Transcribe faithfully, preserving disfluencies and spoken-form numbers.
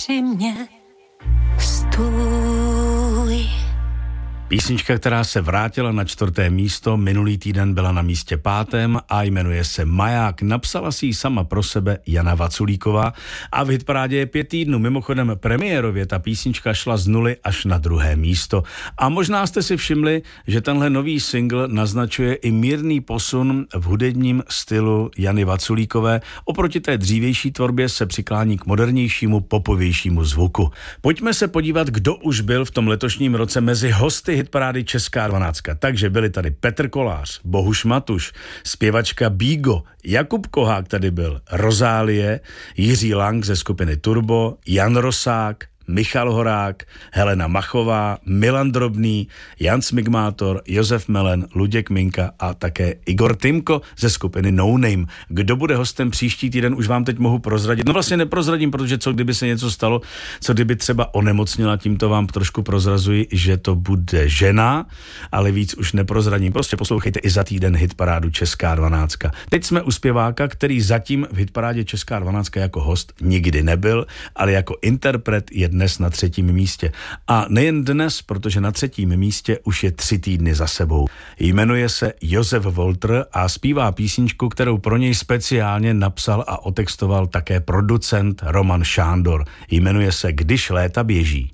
při mě stůj. Písnička, která se vrátila na čtvrté místo, minulý týden byla na místě pátém a jmenuje se Maják. Napsala si ji sama pro sebe Jana Vaculíková a v hitparádě je pět týdnů. Mimochodem premiérově ta písnička šla z nuly až na druhé místo. A možná jste si všimli, že tenhle nový single naznačuje i mírný posun v hudebním stylu Jany Vaculíkové. Oproti té dřívější tvorbě se přiklání k modernějšímu, popovějšímu zvuku. Pojďme se podívat, kdo už byl v tom letošním roce mezi hosty hitparády Česká dvanáctka. Takže byli tady Petr Kolář, Bohuš Matuš, zpěvačka Bígo, Jakub Kohák tady byl, Rozálie, Jiří Lang ze skupiny Turbo, Jan Rosák, Michal Horák, Helena Machová, Milan Drobný, Jan Smigmátor, Josef Melen, Luděk Minka a také Igor Tymko ze skupiny No Name. Kdo bude hostem příští týden, už vám teď mohu prozradit. No vlastně neprozradím, protože co kdyby se něco stalo, co kdyby třeba onemocnila, tímto vám trošku prozrazuji, že to bude žena, ale víc už neprozradím. Prostě poslouchejte i za týden hitparádu Česká dvanáctka. Teď jsme u zpěváka, který zatím v hitparádě Česká dvanáctka jako host nikdy nebyl, ale jako interpret je dnes na třetím místě. A nejen dnes, protože na třetím místě už je tři týdny za sebou. Jmenuje se Josef Volter a zpívá písničku, kterou pro něj speciálně napsal a otextoval také producent Roman Šándor. Jmenuje se Když léta běží.